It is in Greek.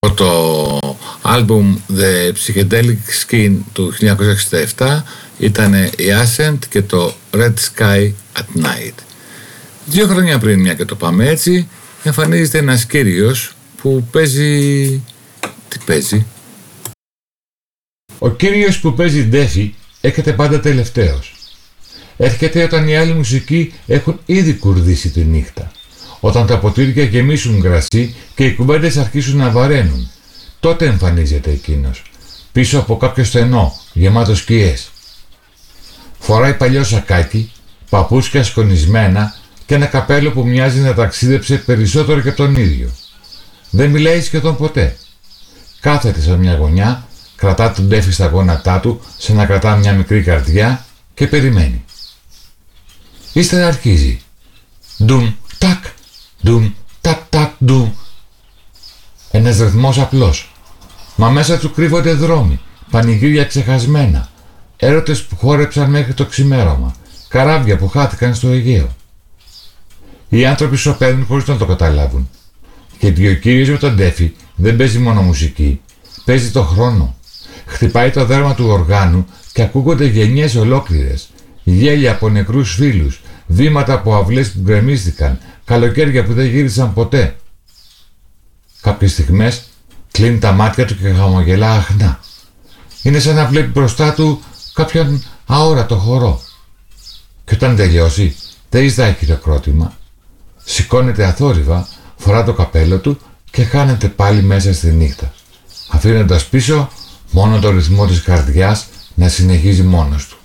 Το άλμπουμ The Psychedelic Skin του 1967 ήταν η Ascent και το Red Sky at Night. 2 χρόνια πριν, μια και το πάμε έτσι, εμφανίζεται ένας κύριος που παίζει... Τι παίζει? Ο κύριος που παίζει ντέφι έρχεται πάντα τελευταίος. Έρχεται όταν οι άλλοι μουσικοί έχουν ήδη κουρδίσει τη νύχτα. Όταν τα ποτήρια γεμίσουν κρασί και οι κουμπέντες αρχίσουν να βαραίνουν, τότε εμφανίζεται εκείνος, πίσω από κάποιο στενό, γεμάτο σκιές. Φοράει παλιό σακάκι, παπούτσια σκονισμένα και ένα καπέλο που μοιάζει να ταξίδεψε περισσότερο και τον ίδιο. Δεν μιλάει σχεδόν ποτέ. Κάθεται σε μια γωνιά, κρατά τον ντέφι στα γόνατά του, σαν να κρατά μια μικρή καρδιά και περιμένει. Ύστερα αρχίζει. Ντουμ, τάκ, ντουμ, τάκ, τάκ, ντουμ. Ένας ρυθμός απλός. Μα μέσα του κρύβονται δρόμοι, πανηγύρια ξεχασμένα, έρωτες που χόρεψαν μέχρι το ξημέρωμα, καράβια που χάθηκαν στο Αιγαίο. Οι άνθρωποι σωπαίνουν χωρίς να το καταλάβουν. Γιατί ο κύριος με τον ντέφι δεν παίζει μόνο μουσική, παίζει το χρόνο. Χτυπάει το δέρμα του οργάνου και ακούγονται γενιές ολόκληρες, γέλια από νεκρούς φίλους, βήματα από αυλές που γκρεμίστηκαν, καλοκαίρια που δεν γύρισαν ποτέ. Κάποιες στιγμές κλείνει τα μάτια του και χαμογελά αχνά. Είναι σαν να βλέπει μπροστά του κάποιον αόρατο χορό. Και όταν τελειώσει, δεν ζητάει χειροκρότημα. Σηκώνεται αθόρυβα, φορά το καπέλο του και χάνεται πάλι μέσα στη νύχτα, αφήνοντας πίσω μόνο το ρυθμό της καρδιάς να συνεχίζει μόνος του.